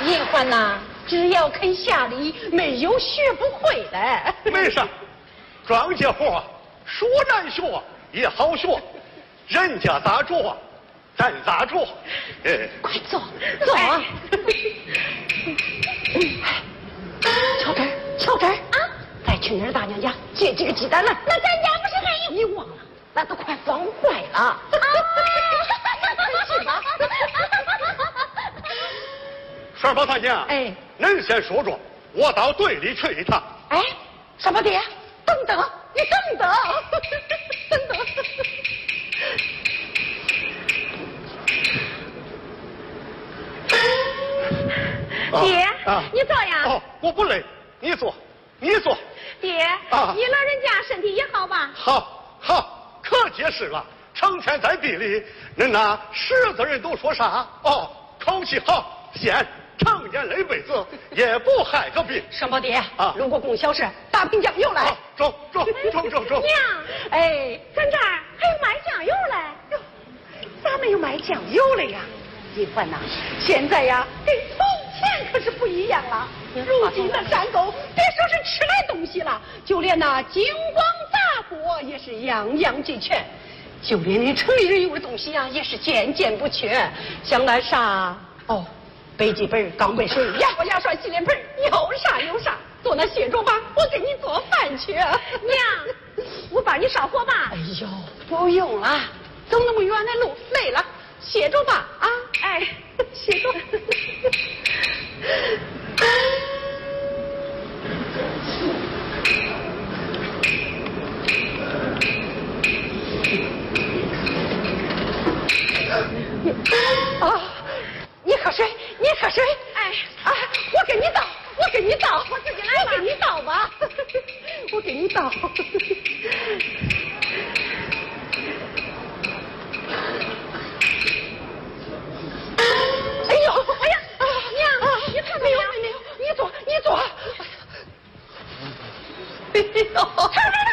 叶欢呐，只要肯下力，没有学不会的。 没事，庄稼活说难学也好学，人家咋着，咱咋着。 快走走啊！乔真儿，乔真儿啊，再去你儿大娘家借几个鸡蛋来。那咱家不是还有？你忘了？那都快放坏了。啊！去吧。 双胞胎娘， 哎， 恁先说着，我到队里去一趟。 哎，双胞爹，等等，你等等，等等。 爹，你坐呀。 哦，我不累，你坐，你坐。 爹，你老人家身体也好吧？ 好，可结实了。成天在地里，恁那10个人都说啥？哦，口气好，闲，常年累辈子也不害个病。 双胞爹啊，路过供销社，打瓶酱油来。 中。 娘， 哎， 咱这儿还有卖酱油嘞。 咋没有卖酱油了呀？叶欢呐，现在呀，跟从前可是不一样了。如今的山沟，别说是吃来东西了，就连那金光杂货也是样样俱全，就连那城里人用的东西呀，也是件件不缺。像那啥笔记本、钢杯水、牙膏、牙刷、洗脸盆，有啥。做那卸妆吧，我给你做饭去。 娘，我帮你烧火吧。 哎呦，不用了，走那么远的路，累了，歇着吧啊！哎，歇着。啊，你喝水。 哎， 啊，我给你倒， 我自己来吧。 我给你倒吧，我给你倒。哎呀， 娘，你看没有？ 你坐。哎呦，